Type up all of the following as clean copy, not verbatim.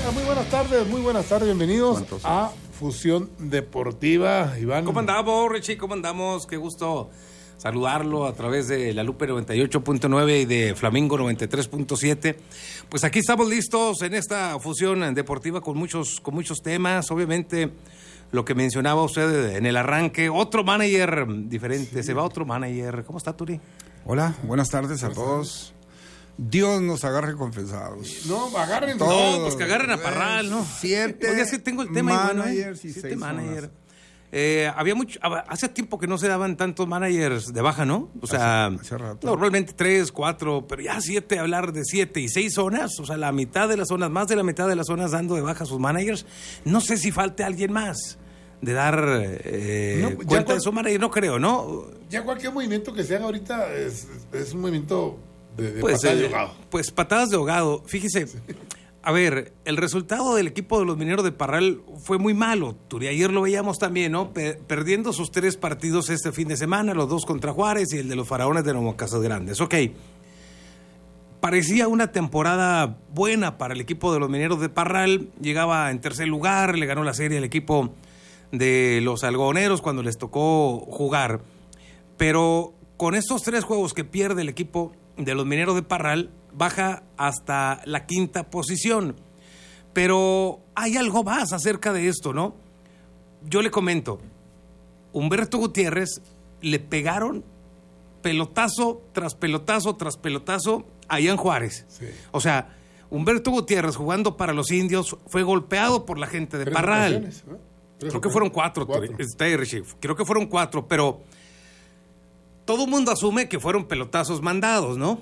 Muy buenas tardes, bienvenidos a Fusión Deportiva. Iván. ¿Cómo andamos, Richie? ¿Cómo andamos? Qué gusto saludarlo a través de la Lupe 98.9 y de Flamingo 93.7. Pues aquí estamos listos en esta Fusión Deportiva con muchos temas. Obviamente, lo que mencionaba usted en el arranque, otro manager diferente, se va otro manager. ¿Cómo está, Turi? Hola, buenas tardes a todos. Dios nos agarre confesados. No, agarren todos. No, pues que agarren a Parral, ¿no? 7 Oye, es que tengo el tema managers y 7 6 managers. Hace tiempo que no se daban tantos managers de baja, ¿no? O sea, hace rato. Normalmente 3, 4, pero ya 7, hablar de 7 y 6 zonas, o sea, la mitad de las zonas, más de la mitad de las zonas dando de baja a sus managers. No sé si falte alguien más de dar cuenta de su manager, no creo, ¿no? Ya cualquier movimiento que se haga ahorita es un movimiento de pues, patadas de ahogado. Pues patadas de ahogado. Fíjese, a ver, el resultado del equipo de los Mineros de Parral fue muy malo. Turi, ayer lo veíamos también, ¿no? Perdiendo sus 3 partidos este fin de semana, los 2 contra Juárez y el de los Faraones de Nuevo Casas Grandes. Ok. Parecía una temporada buena para el equipo de los Mineros de Parral. Llegaba en tercer lugar, le ganó la serie al equipo de los Algodoneros cuando les tocó jugar. Pero con estos 3 juegos que pierde el equipo de los Mineros de Parral, baja hasta la 5ª posición. Pero hay algo más acerca de esto, ¿no? Yo le comento, Humberto Gutiérrez le pegaron pelotazo tras pelotazo tras pelotazo allá en Juárez. Sí. O sea, Humberto Gutiérrez jugando para los Indios fue golpeado por la gente de Parral. ¿No? Creo que fueron 4. Creo que fueron 4, pero todo el mundo asume que fueron pelotazos mandados, ¿no?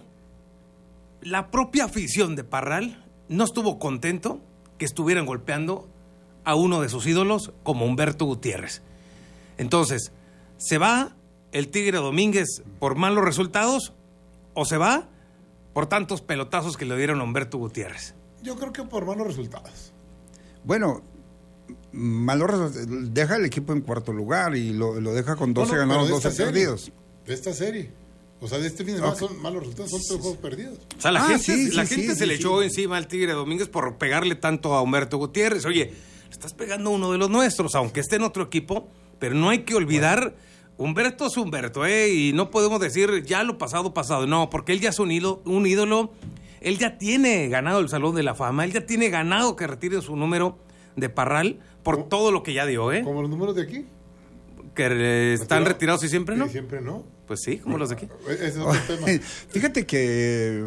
La propia afición de Parral no estuvo contento que estuvieran golpeando a uno de sus ídolos como Humberto Gutiérrez. Entonces, ¿se va el Tigre Domínguez por malos resultados o se va por tantos pelotazos que le dieron a Humberto Gutiérrez? Yo creo que por malos resultados. Bueno, malos resultados. Deja el equipo en 4º lugar y lo deja con 12 ganados, 12 perdidos. De esta serie. O sea, de este fin de semana son malos resultados, son 3 juegos perdidos. O sea, la gente se le echó encima al Tigre Domínguez por pegarle tanto a Humberto Gutiérrez. Oye, le estás pegando a uno de los nuestros, aunque esté en otro equipo, pero no hay que olvidar, Humberto es Humberto, y no podemos decir ya lo pasado. No, porque él ya es un ídolo, él ya tiene ganado el Salón de la Fama, él ya tiene ganado que retire su número de Parral por todo lo que ya dio, ¿eh? ¿Como los números de aquí? Que están retirados y siempre no. Y siempre no. Pues sí, como los de aquí. Ese es otro tema. Fíjate que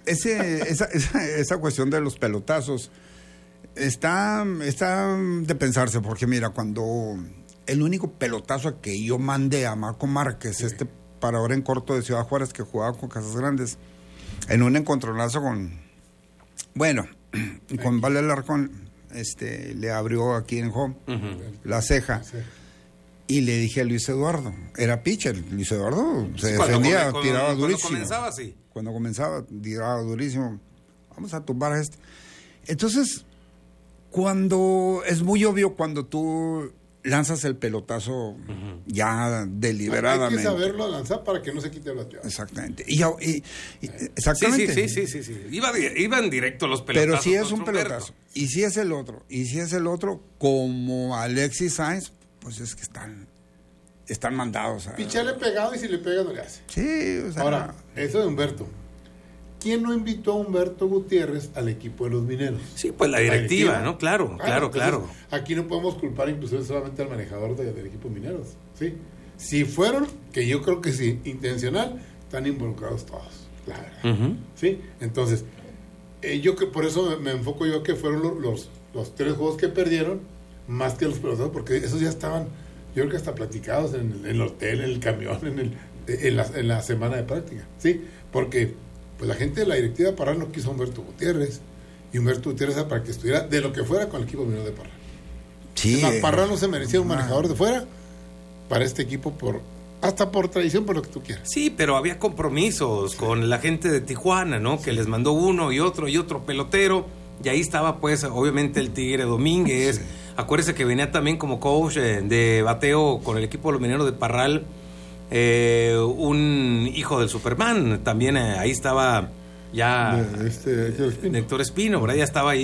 esa cuestión de los pelotazos está de pensarse, porque mira, cuando el único pelotazo que yo mandé a Marco Márquez, sí, parador en corto de Ciudad Juárez que jugaba con Casas Grandes, en un encontronazo con Vale Alarcón, le abrió aquí en home la ceja. Sí. Y le dije a Luis Eduardo, era pitcher, Luis Eduardo se defendía, tiraba durísimo. Cuando comenzaba, tiraba durísimo. Vamos a tumbar a este. Entonces, cuando es muy obvio cuando tú lanzas el pelotazo ya deliberadamente. Hay que saberlo lanzar para que no se quite la tierra. Exactamente. Exactamente. Sí. Iban directo los pelotazos. Pero si es un pelotazo, y si es el otro, como Alexis Sainz, pues es que están mandados. Picharle pegado y si le pega no le hace. Sí, o sea. Ahora, eso de Humberto. ¿Quién no invitó a Humberto Gutiérrez al equipo de los Mineros? Sí, pues la directiva, ¿no? Claro. Aquí no podemos culpar inclusive solamente al manejador del equipo de Mineros, ¿sí? Si fueron, que yo creo que sí, intencional, están involucrados todos, la verdad. ¿Sí? Entonces, por eso me enfoco yo que fueron los 3 juegos que perdieron, más que los pelotazos, porque esos ya estaban, yo creo que hasta platicados en el hotel, en el camión, en la semana de práctica, ¿sí? Porque pues la gente de la directiva de Parral no quiso a Humberto Gutiérrez, y Humberto Gutiérrez era para que estuviera de lo que fuera con el equipo minero de Parral. Sí, Parral no se merecía un manejador de fuera para este equipo hasta por tradición, por lo que tú quieras. Sí, pero había compromisos con la gente de Tijuana, ¿no? Que les mandó uno y otro pelotero, y ahí estaba pues obviamente el Tigre Domínguez. Sí. Acuérdese que venía también como coach de bateo con el equipo de los Mineros de Parral, un hijo del Superman, también ahí estaba ya Héctor Espino, ¿verdad? Ya estaba ahí